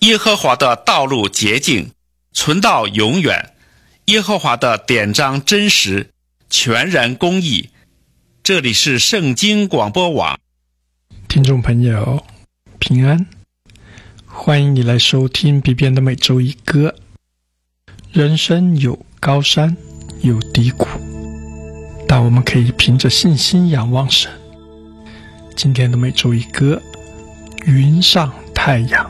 耶和华的道路洁净，存到永远。耶和华的典章真实，全然公义。这里是圣经广播网。 听众朋友平安，欢迎你来收听比边的每周一歌。人生有高山有低谷，但我们可以凭着信心仰望神。今天的每周一歌，云上太阳。